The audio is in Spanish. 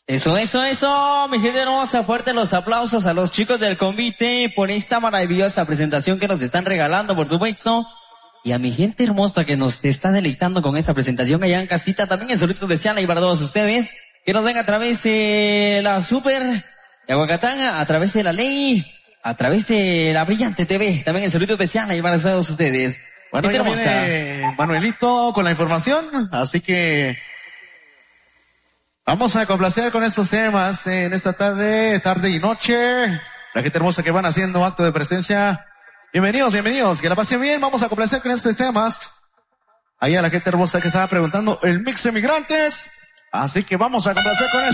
Eso, mi gente hermosa, fuerte los aplausos a los chicos del convite por esta maravillosa presentación que nos están regalando, por supuesto. Y a mi gente hermosa que nos está deleitando con esta presentación allá en casita, también el saludo especial ahí para todos ustedes, que nos ven a través de la Super de Aguacatán, a través de la Ley, a través de la Brillante TV, también el saludo especial ahí para todos ustedes. Bueno, ya viene Manuelito con la información, así que vamos a complacer con estos temas en esta tarde y noche. La gente hermosa que van haciendo acto de presencia. Bienvenidos, que la pasen bien. Vamos a complacer con estos temas. Ahí a la gente hermosa que estaba preguntando el mix de migrantes. Así que vamos a complacer con esto.